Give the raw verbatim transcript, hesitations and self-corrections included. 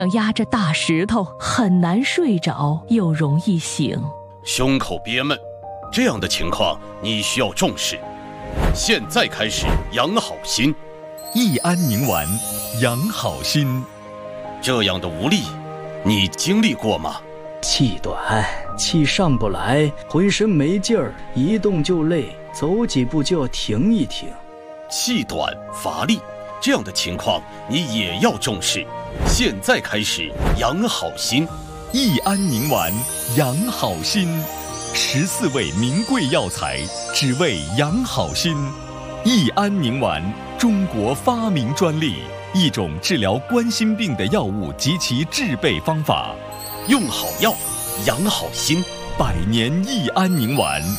压着大石头，很难睡着，又容易醒。 胸口憋闷，这样的情况你需要重视。现在开始养好心。 益安宁丸，养好心。 这样的无力，你经历过吗？ 气短，气上不来，浑身没劲儿，一动就累，走几步就要停一停。 气短乏力，这样的情况你也要重视。现在开始养好心。 益安宁丸，养好心。十四味名贵药材，只为养好心。益安宁丸，中国发明专利，一种治疗冠心病的药物及其制备方法。 用好药，养好心。 百年益安宁丸。